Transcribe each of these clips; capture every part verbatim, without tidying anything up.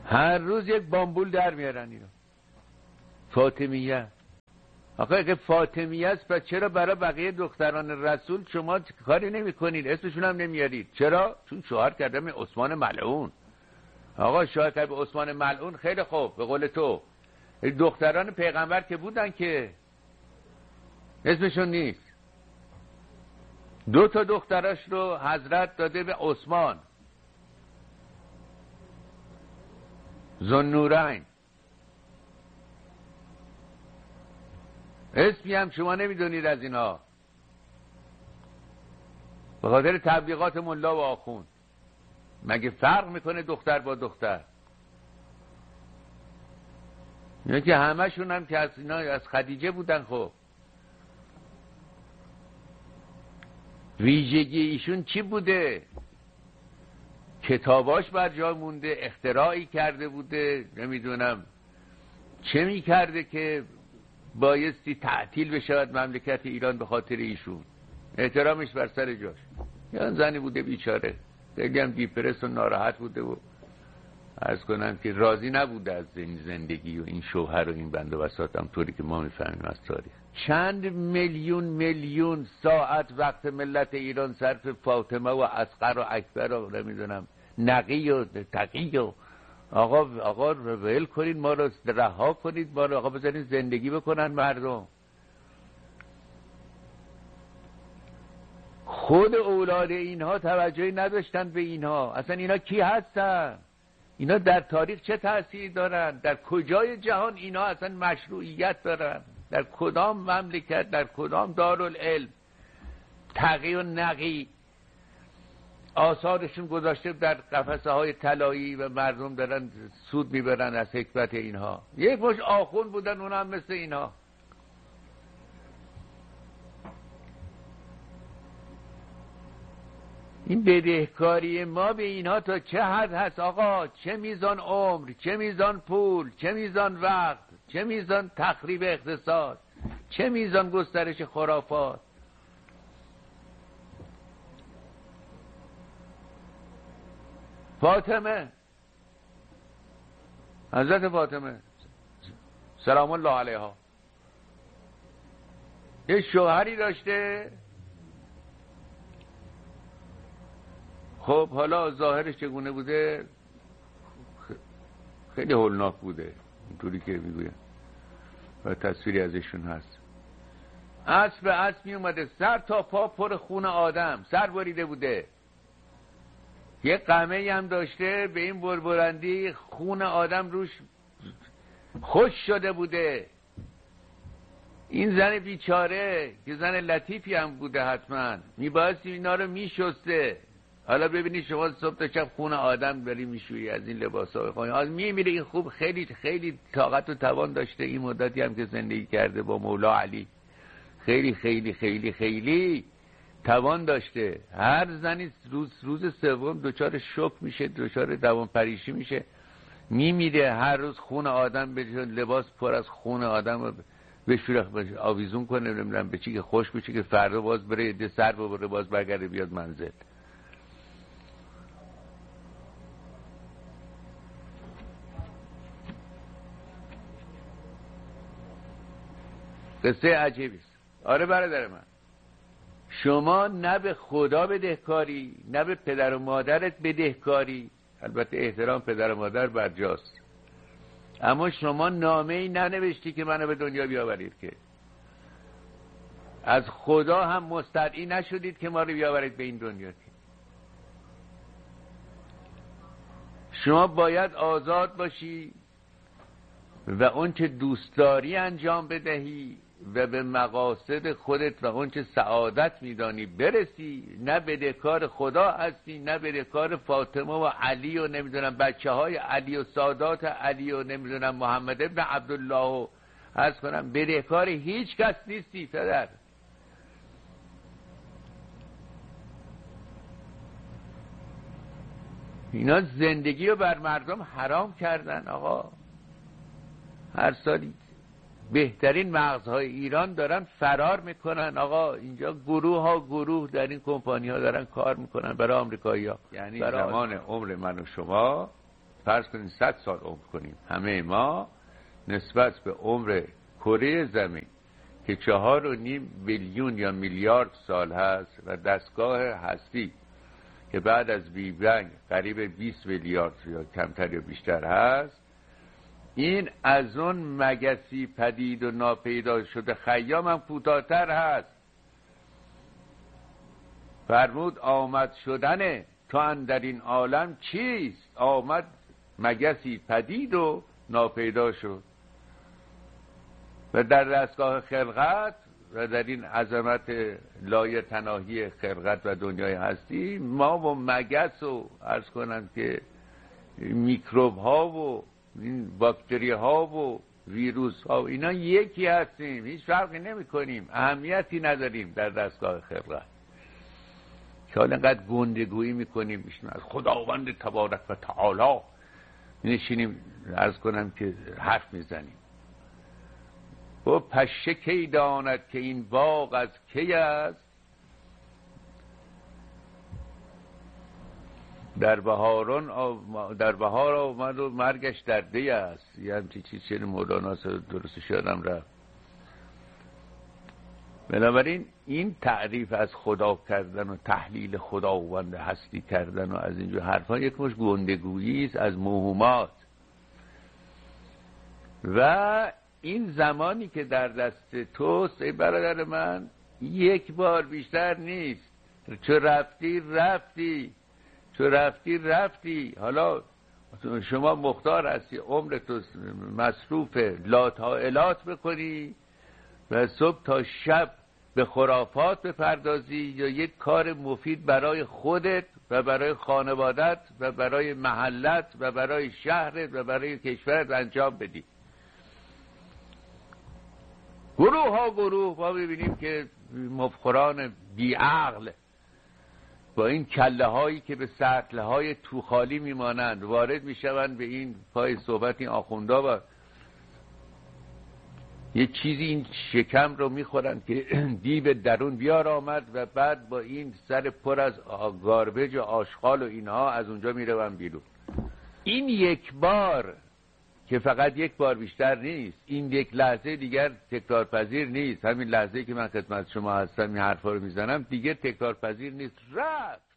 هر روز یک بامبول در میارن اینا. فاطمیه. آقا اگه فاطمیه است پس چرا برای بقیه دختران رسول شما کاری نمی کنید؟ اسمشون هم نمیارید. چرا؟ چون شوهر کردم به عثمان ملعون. آقا شوهر کرد به عثمان ملعون، خیلی خوب، به قول تو دختران پیغمبر که بودن که اسمشون نیست. دو تا دختراش رو حضرت داده به عثمان، ذوالنورین. اسمی هم شما نمیدونید از اینا، به خاطر تبلیغات ملا و آخوند. مگه فرق میکنه دختر با دختر؟ اینا که همشون هم که از اینا از خدیجه بودن. خب ویژگی ایشون چی بوده؟ کتاباش بر جا مونده، اختراعی کرده بوده، نمیدونم چه میکرده که بایستی تعطیل بشود مملکت ایران به خاطر ایشون. احترامش بر سر جاش. یا زنی بوده بیچاره، خیلی هم دیپرس و ناراحت بوده و عرض کنم که راضی نبوده از این زندگی و این شوهر و این بنده بساط، هم طوری که ما میفهمیم از تاریخ. چند میلیون میلیون ساعت وقت ملت ایران صرف فاطمه و اصغر و اکبر و نمیدونم نقی و تقی و آقا آقا ول کنید ما رو، رها کنید ما رو، آقا بذارید زندگی بکنن مردم. خود اولاد اینها توجهی نداشتن به اینها. اصلا اینا کی هستن؟ اینا در تاریخ چه تأثیری دارن؟ در کجای جهان اینا اصلا مشروعیت دارن؟ در کدام مملکت، در کدام دارالعلم تقی و نقی آثارشون گذاشته در قفسه های طلایی و مردم دارن سود میبرن از حکمت اینها. یک مش آخوند بودن اونم مثل اینها. این بدهکاری ما به اینها تا چه حد هست آقا؟ چه میزان عمر، چه میزان پول، چه میزان وقت، چه میزان تخریب اقتصاد، چه میزان گسترش خرافات. فاطمه، حضرت فاطمه سلام الله علیها، یه شوهری داشته. خب حالا ظاهرش چگونه بوده؟ خیلی هولناک بوده اینطوری که میگویم و تصویری ازشون هست. اسب به اسب می اومده، سر تا پا پر خون آدم، سر بریده بوده. یه قمه‌ای هم داشته، به این بربرندی خون آدم روش خوش شده بوده. این زن بیچاره که زن لطیفی هم بوده حتما میبایستی اینا رو میشسته. حالا ببینید شما صبح تا شب خون آدم داری میشویی از این لباسا. خواهی میمیره. این خوب خیلی خیلی طاقت و توان داشته، این مدتی هم که زندگی کرده با مولا علی خیلی خیلی خیلی خیلی توان داشته. هر زنی روز روز سوم دچار شوک میشه، دچار دوام پریشی میشه، میمیره. هر روز خون آدم به لباس پر از خون آدم به شورخ آویزون کنه، نمیدونم به چی که خوش بشه که فردا باز بره ده سر ببره باز برگرده بیاد منزل. قصه عجیبی است. آره برادر من، شما نه به خدا بدهکاری، نه به پدر و مادرت بدهکاری. البته احترام پدر و مادر برجاست، اما شما نامه‌ای ننوشتی که منو به دنیا بیاورید، که از خدا هم مستدعی نشدید که ما رو بیاورید به این دنیا. شما باید آزاد باشی و اون چه دوست داری انجام بدهی و به مقاصد خودت و اون چه سعادت میدانی برسی. نه بدهکار خدا هستی، نه بدهکار فاطمه و علی و نمیدونم بچه های علی و سادات علی و نمیدونم محمد ابن عبدالله و عرض کنم بدهکار هیچ کس نیستی پدر. اینا زندگی رو بر مردم حرام کردن آقا. هر سالی بهترین مغزهای ایران دارن فرار میکنن آقا. اینجا گروه ها گروه در این کمپانی ها دارن کار میکنن برای آمریکایی ها. یعنی زمان عمر من و شما فرض کنیم صد سال عمر کنیم همه ما نسبت به عمر کره زمین که چهار و نیم بیلیون یا میلیارد سال هست و دستگاه هستی که بعد از بیگ بنگ قریب بیست میلیارد یا کمتر یا بیشتر هست، این از اون مگسی پدید و ناپیدا شده خیام هم کوتاه‌تر هست. فرمود آمد شدن تو اندر این عالم چیست؟ آمد مگسی پدید و ناپیدا شد. و در دستگاه خلقت و در این عظمت لایتناهی خلقت و دنیای هستی، ما و مگس و عرض کنم که میکروب ها و این باکتری ها و ویروس ها و اینا یکی هستیم، هیچ فرقی نمی کنیم، اهمیتی نداریم در دستگاه خلقت. که حالا اینقدر گندگویی میکنیم، میشیم از خداوند تبارک و تعالی نشینیم عرض کنم که حرف میزنیم. و پشه کی داند که این باغ از کی است؟ در بهاران آو... در بهار آمد و مرگش در دی است. یه همچی چیز چیز مولانا درست شدم رفت. بنابراین این تعریف از خدا کردن و تحلیل خداوند هستی کردن و از اینجور حرفا یک مش گندگویی است از موهومات. و این زمانی که در دست توست ای برادر من یک بار بیشتر نیست. چه رفتی رفتی چه رفتی رفتی. حالا شما مختار هستی عمر تو مصروف لات ها الات بکنی و صبح تا شب به خرافات بپردازی یا یک کار مفید برای خودت و برای خانوادت و برای محلت و برای شهرت و برای کشورت انجام بدی. گروه ها گروه ما ببینیم که مفخران بیعقل با این کله هایی که به سطل های توخالی میمانند وارد میشوند به این پای صحبت این آخوندا و یه چیزی این شکم رو میخورن که دیو درون بیار آمد و بعد با این سر پر از گاربج و آشغال و اینها از اونجا میرون بیرون. این یک بار که فقط یک بار بیشتر نیست، این یک لحظه دیگر تکرار پذیر نیست. همین لحظه که من خدمت شما هستم این حرفا رو میزنم دیگه تکرار پذیر نیست. رفت.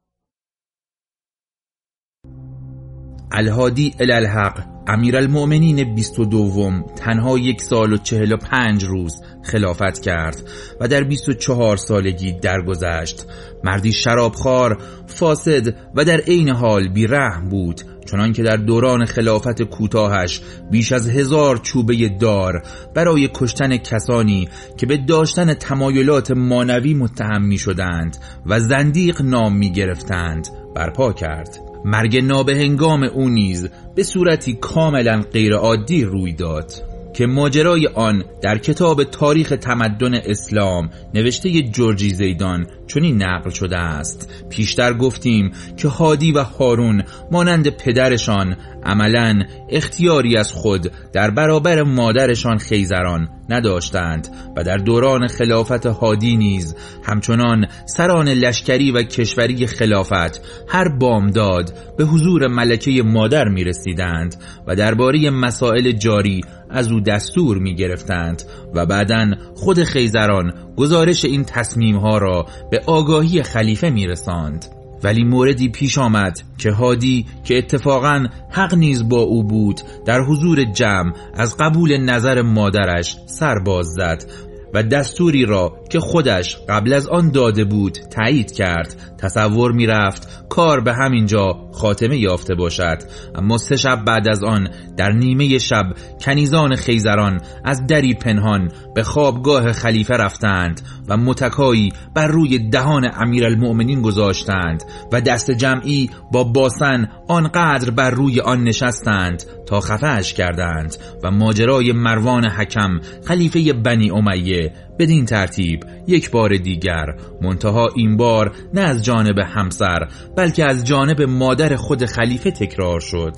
الهادی الالحق امیرالمؤمنین بیست و دوم تنها یک سال و چهل و پنج روز خلافت کرد و در بیست و چهار سالگی درگذشت. مردی شرابخوار، فاسد و در عین حال بی‌رحم بود، چنان که در دوران خلافت کوتاهش بیش از هزار چوبه دار برای کشتن کسانی که به داشتن تمایلات مانوی متهم می شدند و زندیق نام می گرفتند برپا کرد. مرگ نابهنگام او نیز به صورتی کاملا غیر عادی روی داد که ماجرای آن در کتاب تاریخ تمدن اسلام نوشته جورجی زیدان چنین نقل شده است. پیشتر گفتیم که هادی و هارون مانند پدرشان عملاً اختیاری از خود در برابر مادرشان خیزران نداشتند و در دوران خلافت هادی نیز همچنان سران لشکری و کشوری خلافت هر بامداد به حضور ملکه مادر می رسیدند و درباره مسائل جاری از او دستور می گرفتند و بعداً خود خیزران گزارش این تصمیم ها را به آگاهی خلیفه می رساند. ولی موردی پیش آمد که هادی که اتفاقاً حق نیز با او بود در حضور جمع از قبول نظر مادرش سر باز زد و دستوری را که خودش قبل از آن داده بود تایید کرد. تصور می رفت کار به همین جا خاتمه یافته باشد، اما سه شب بعد از آن در نیمه شب کنیزان خیزران از دری پنهان به خوابگاه خلیفه رفتند و متکایی بر روی دهان امیرالمؤمنین گذاشتند و دست جمعی با باسن آنقدر بر روی آن نشستند تا خفه‌اش کردند و ماجرای مروان حکم خلیفه بنی امیه بدین ترتیب یک بار دیگر، منتها این بار نه از جانب همسر بلکه از جانب مادر خود خلیفه تکرار شد.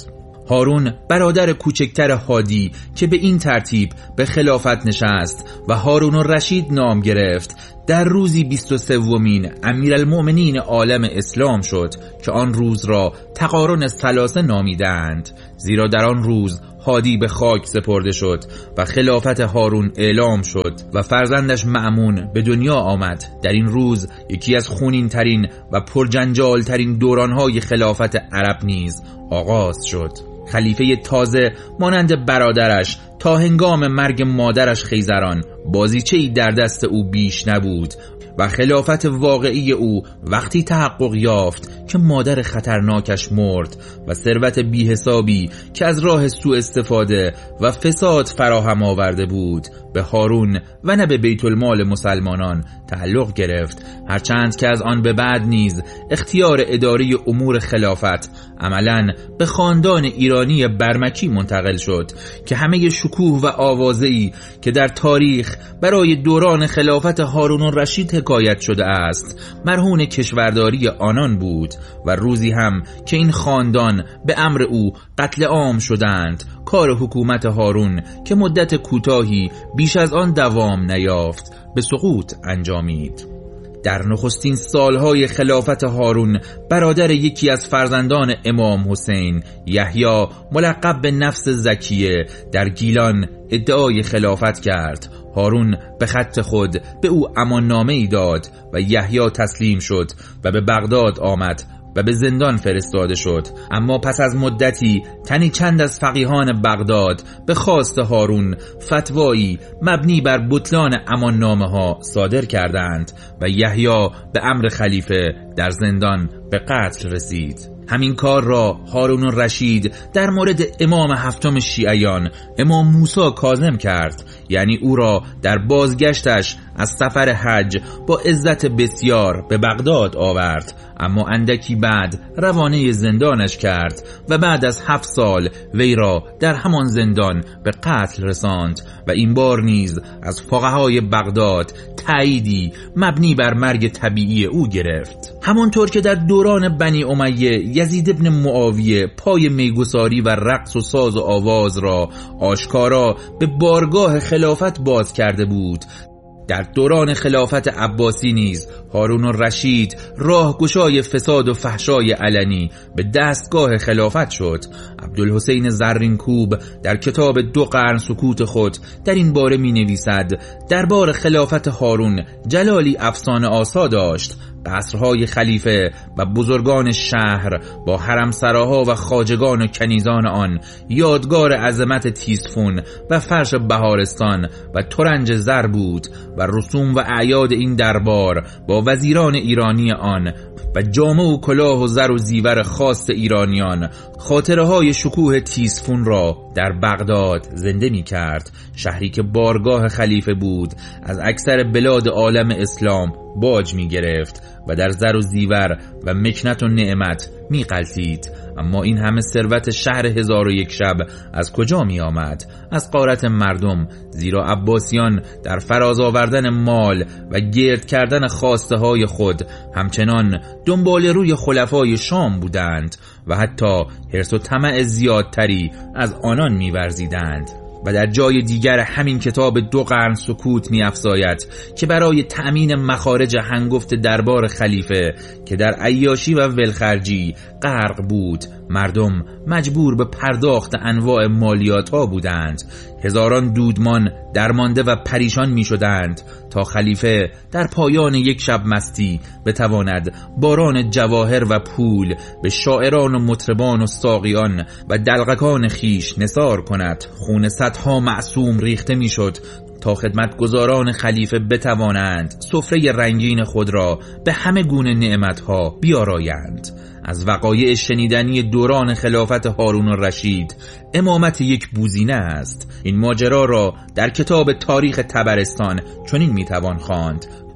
هارون برادر کوچکتر هادی که به این ترتیب به خلافت نشست و هارون الرشید نام گرفت، در روزی بیست و سومین امیرالمؤمنین عالم اسلام شد که آن روز را تقارن ثلاثه نامیدند، زیرا در آن روز هادی به خاک سپرده شد و خلافت هارون اعلام شد و فرزندش مأمون به دنیا آمد. در این روز یکی از خونین ترین و پرجنجال ترین دورانهای خلافت عرب نیز آغاز شد. خلیفه تازه مانند برادرش تا هنگام مرگ مادرش خیزران بازیچه‌ای در دست او بیش نبود و خلافت واقعی او وقتی تحقق یافت که مادر خطرناکش مرد و ثروت بی حسابی که از راه سوء استفاده و فساد فراهم آورده بود به هارون و نه به بیت المال مسلمانان تعلق گرفت، هرچند که از آن به بعد نیز اختیار اداره امور خلافت عملاً به خاندان ایرانی برمکی منتقل شد که همه شکوه و آوازه‌ای که در تاریخ برای دوران خلافت هارون الرشید حکایت شده است مرهون کشورداری آنان بود و روزی هم که این خاندان به امر او قتل عام شدند، کار حکومت هارون که مدت کوتاهی بیش از آن دوام نیافت به سقوط انجامید. در نخستین سالهای خلافت هارون برادر یکی از فرزندان امام حسین، یحیی ملقب به نفس زکیه، در گیلان ادعای خلافت کرد. هارون به خط خود به او اماننامه‌ای داد و یحیی تسلیم شد و به بغداد آمد و به زندان فرستاده شد. اما پس از مدتی تنی چند از فقیهان بغداد به خواست هارون فتوایی مبنی بر بطلان اماننامه ها صادر کردند و یحیی به امر خلیفه در زندان به قتل رسید. همین کار را هارون الرشید در مورد امام هفتم شیعیان امام موسی کاظم کرد، یعنی او را در بازگشتش از سفر حج با عزت بسیار به بغداد آورد، اما اندکی بعد روانه زندانش کرد و بعد از هفت سال وی را در همان زندان به قتل رساند و این بار نیز از فقهای بغداد تأییدی مبنی بر مرگ طبیعی او گرفت. همانطور که در دوران بنی امیه یزید ابن معاویه پای میگساری و رقص و ساز و آواز را آشکارا به بارگاه خلافت باز کرده بود، در دوران خلافت عباسی نیز هارون الرشید راهگشای فساد و فحشای علنی به دستگاه خلافت شد. عبدالحسین زرینکوب در کتاب دو قرن سکوت خود در این باره می نویسد: دربار خلافت هارون جلالی افسانه آسا داشت. قصرهای خلیفه و بزرگان شهر با حرمسراها و خواجگان و کنیزان آن یادگار عظمت تیسفون و فرش بهارستان و ترنج زر بود و رسوم و اعیاد این دربار با وزیران ایرانی آن و جامه و کلاه و زر و زیور خاص ایرانیان خاطره های شکوه تیسفون را در بغداد زنده می کرد. شهری که بارگاه خلیفه بود از اکثر بلاد عالم اسلام باج می گرفت و در زر و زیور و مکنت و نعمت می غلتید. اما این همه ثروت شهر هزار و یک شب از کجا می آمد؟ از غارت مردم، زیرا عباسیان در فراز آوردن مال و گرد کردن خواسته های خود همچنان دنبال روی خلفای شام بودند و حتی حرص و طمع زیادتری از آنان می ورزیدند. و در جای دیگر همین کتاب دو قرن سکوت می افزاید که برای تأمین مخارج هنگفت دربار خلیفه که در عیاشی و ولخرجی غرق بود، مردم مجبور به پرداخت انواع مالیات ها بودند. هزاران دودمان درمانده و پریشان می شدند تا خلیفه در پایان یک شب مستی بتواند باران جواهر و پول به شاعران و مطربان و ساقیان و دلقکان خیش نثار کند. خون صدها معصوم ریخته می شد تا خدمتگزاران خلیفه بتوانند سفره رنگین خود را به همه گونه نعمتها بیارایند. از وقایع شنیدنی دوران خلافت هارون الرشید امامت یک بوزینه است. این ماجرا را در کتاب تاریخ طبرستان چنین میتوان خواند: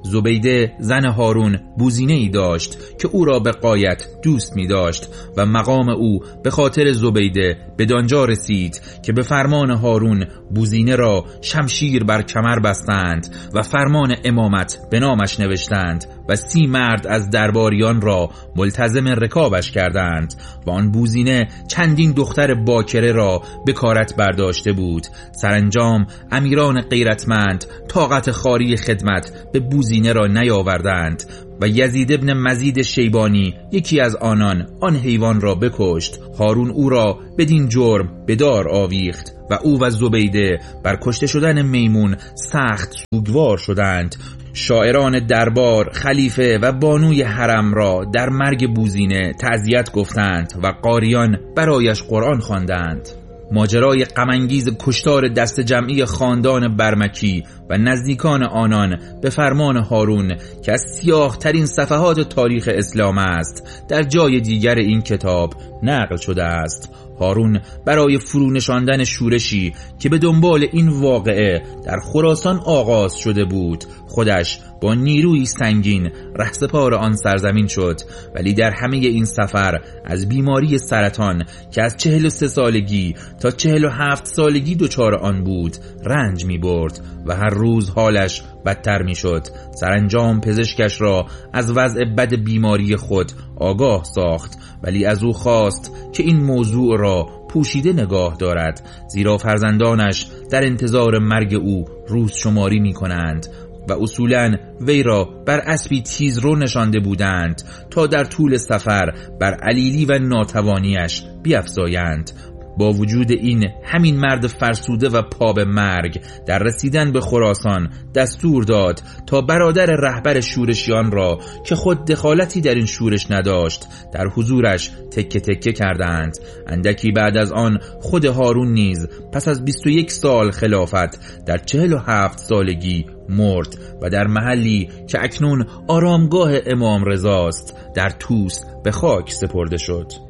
زبیده زن هارون بوزینه ای داشت که او را به غایت دوست می داشت و مقام او به خاطر زبیده بدانجا رسید که به فرمان هارون بوزینه را شمشیر بر کمر بستند و فرمان امامت به نامش نوشتند و سی مرد از درباریان را ملتزم رکابش کردند و آن بوزینه چندین دختر باکره را به کارت برداشته بود. سرانجام امیران غیرتمند طاقت خاری خدمت به بوزینه را نیاوردند و یزید ابن مزید شیبانی یکی از آنان آن حیوان را بکشت. هارون او را بدین جرم به دار آویخت و او و زبیده بر کشته شدن میمون سخت سوگوار شدند. شاعران دربار، خلیفه و بانوی حرم را در مرگ بوزینه تعزیت گفتند و قاریان برایش قرآن خواندند. ماجرای غم‌انگیز کشتار دست جمعی خاندان برمکی و نزدیکان آنان به فرمان هارون که از سیاه ترین صفحات تاریخ اسلام است در جای دیگر این کتاب نقل شده است. هارون برای فرو نشاندن شورشی که به دنبال این واقعه در خراسان آغاز شده بود خودش با نیروی سنگین رهسپار آن سرزمین شد، ولی در همه این سفر از بیماری سرطان که از چهل و سه سالگی تا چهل و هفت سالگی دچار آن بود رنج می برد و هر روز حالش بدتر می شد. سرانجام پزشکش را از وضع بد بیماری خود آگاه ساخت، ولی از او خواست که این موضوع را پوشیده نگاه دارد، زیرا فرزندانش در انتظار مرگ او روز شماری می کنند و اصولاً وی را بر اسبی تیز رو نشانده بودند تا در طول سفر بر علیلی و ناتوانیش بیفزایند. با وجود این همین مرد فرسوده و پا به مرگ در رسیدن به خراسان دستور داد تا برادر رهبر شورشیان را که خود دخالتی در این شورش نداشت در حضورش تکه تکه کردند. اندکی بعد از آن خود هارون نیز پس از بیست و یک سال خلافت در چهل و هفت سالگی مرد و در محلی که اکنون آرامگاه امام رضاست در توس به خاک سپرده شد.